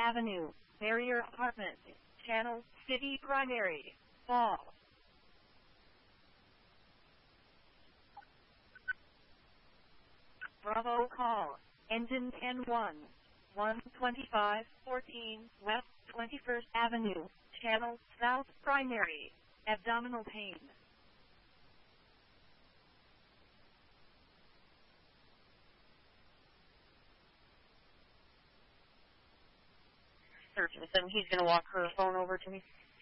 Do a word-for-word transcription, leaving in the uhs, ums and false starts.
Avenue, Barrier Apartment, Channel City Primary, Fall. Bravo call, engine ten one, one twenty-five fourteen West twenty-first Avenue, Channel South Primary, abdominal pain. thirteen seven, he's going to walk her phone over to me.